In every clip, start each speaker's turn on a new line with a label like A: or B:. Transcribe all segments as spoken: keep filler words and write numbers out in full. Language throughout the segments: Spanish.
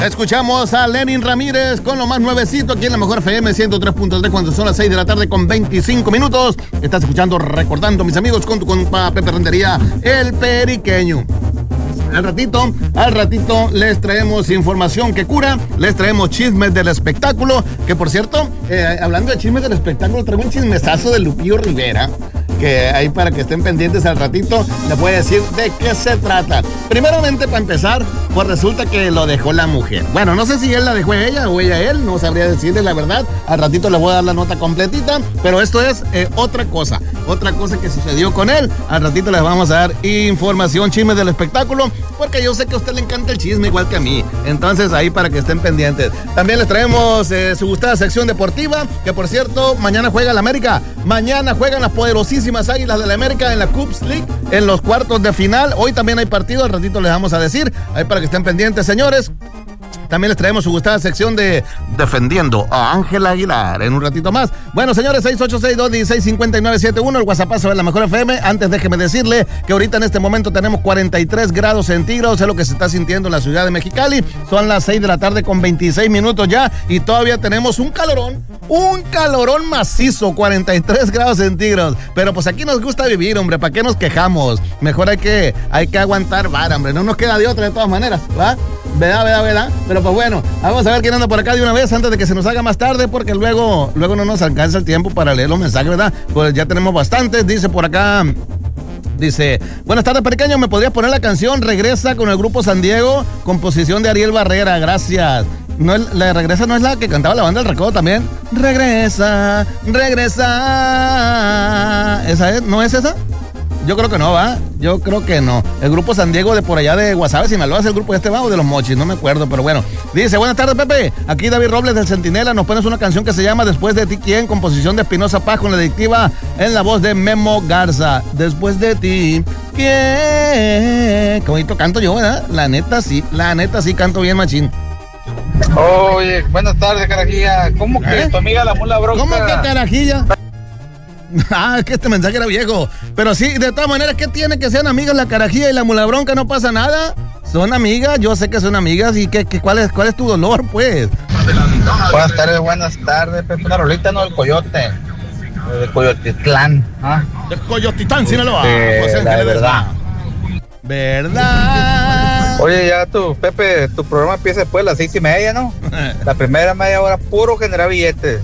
A: Escuchamos a Lenin Ramírez con lo más nuevecito aquí en la mejor F M ciento tres punto tres cuando son las seis de la tarde con veinticinco minutos. Estás escuchando Recordando, mis amigos, con tu compa Pepe Rentería, el Periqueño. Al ratito, al ratito les traemos información que cura, les traemos chismes del espectáculo, que por cierto, eh, hablando de chismes del espectáculo, traigo un chismesazo de Lupillo Rivera, que ahí para que estén pendientes al ratito, les voy a decir de qué se trata. Primeramente, para empezar, pues resulta que lo dejó la mujer. Bueno, no sé si él la dejó a ella o ella a él, no sabría decirle la verdad. Al ratito les voy a dar la nota completita, pero esto es eh, otra cosa, otra cosa que sucedió con él. Al ratito les vamos a dar información, chismes del espectáculo, porque yo sé que a usted le encanta el chisme igual que a mí. Entonces ahí para que estén pendientes. También les traemos eh, su gustada sección deportiva, que por cierto, mañana juega la América. Mañana juegan las poderosísimas Águilas de la América en la Cubs League, en los cuartos de final. Hoy también hay partido, al ratito les vamos a decir, ahí para que estén pendientes, señores. También les traemos su gustada sección de Defendiendo a Ángela Aguilar en un ratito más. Bueno, señores, seis ocho seis, dos uno seis, cinco nueve siete uno, el WhatsApp de la mejor F M. Antes déjeme decirle que ahorita en este momento tenemos cuarenta y tres grados centígrados, es lo que se está sintiendo en la ciudad de Mexicali. Son las seis de la tarde con veintiséis minutos ya y todavía tenemos un calorón, un calorón macizo, cuarenta y tres grados centígrados. Pero pues aquí nos gusta vivir, hombre, ¿para qué nos quejamos? Mejor hay que, hay que aguantar vara, hombre, no nos queda de otra de todas maneras, ¿va? ¿Verdad, verdad, verdad? Pero pues bueno, vamos a ver quién anda por acá de una vez antes de que se nos haga más tarde, porque luego, luego no nos alcanza el tiempo para leer los mensajes, ¿verdad? Pues ya tenemos bastantes, dice por acá. Dice, buenas tardes, Periqueño, ¿me podrías poner la canción Regresa con el grupo San Diego? Composición de Ariel Barrera, gracias. No, la de Regresa no es la que cantaba la banda del Recodo también. Regresa, regresa. ¿Esa es? ¿No es esa? Yo creo que no, ¿va? Yo creo que no. El grupo San Diego de por allá de Guasave, Sinaloa, es el grupo de este, ¿va? O de los Mochis, no me acuerdo, pero bueno. Dice, buenas tardes, Pepe. Aquí David Robles del Centinela. Nos pones una canción que se llama Después de ti, ¿quién? Composición de Espinosa Paz con la adictiva en la voz de Memo Garza. Después de ti, ¿quién? Qué bonito canto yo, ¿verdad? La neta sí, la neta sí canto bien, machín.
B: Oye, buenas tardes, carajilla. ¿Cómo que
A: ¿Eh?
B: tu amiga la mula bronca?
A: ¿Cómo que carajilla? Ah, es que este mensaje era viejo. Pero sí, de todas maneras, ¿qué tiene que sean amigas la carajilla y la mula bronca? No pasa nada. Son amigas, yo sé que son amigas. ¿Y qué, qué, cuál, es, cuál es tu dolor, pues?
B: Buenas tardes, buenas tardes, Pepe. Una rolita, no, del Coyote. De Coyotitlán. ¿Ah?
A: De Coyotitlán, Sinaloa.
B: Eh,
A: José
B: la
A: Ángeles
B: verdad.
A: ¿Verdad?
B: Oye, ya tu, Pepe, tu programa empieza después de las seis y media, ¿no? La primera media hora, puro generar billetes.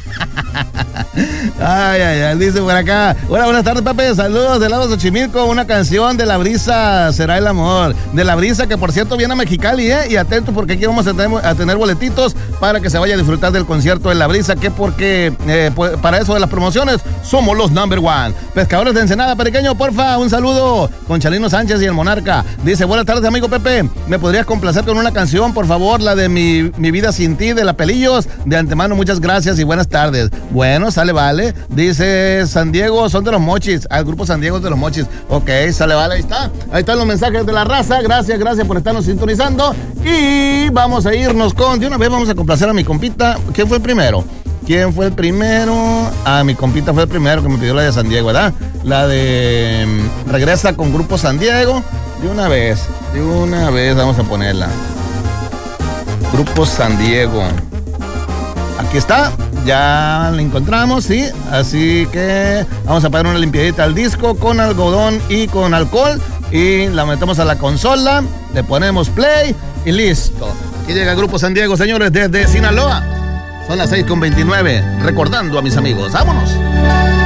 A: Ay, ay, ay, dice por acá. Hola, buenas tardes, Pepe. Saludos de lado Xochimilco. Una canción de La Brisa será el amor. De La Brisa, que por cierto viene a Mexicali, ¿eh? Y atentos porque aquí vamos a tener, a tener boletitos para que se vaya a disfrutar del concierto de La Brisa, que porque eh, pues, para eso de las promociones somos los number one. Pescadores de Ensenada, Periqueño, porfa, un saludo con Chalino Sánchez y el Monarca. Dice, buenas tardes, amigo Pepe. ¿Me podrías complacer con una canción, por favor? La de mi, mi vida sin ti, de La Pelillos. De antemano, muchas gracias y buenas tardes. Bueno, sale, vale. Dice San Diego, son de los Mochis. Al grupo San Diego es de los Mochis. Ok, sale, vale, ahí está. Ahí están los mensajes de la raza. Gracias, gracias por estarnos sintonizando. Y vamos a irnos con, de una vez vamos a complacer a mi compita. ¿Quién fue el primero? ¿Quién fue el primero? Ah, mi compita fue el primero que me pidió la de San Diego, ¿verdad? La de um, Regresa con grupo San Diego. De una vez, de una vez vamos a ponerla. Grupo San Diego. Aquí está, ya la encontramos, sí. Así que vamos a poner una limpiadita al disco con algodón y con alcohol. Y la metemos a la consola, le ponemos play y listo. Aquí llega el grupo San Diego, señores, desde Sinaloa. Son las seis con veintinueve, recordando a mis amigos. ¡Vámonos!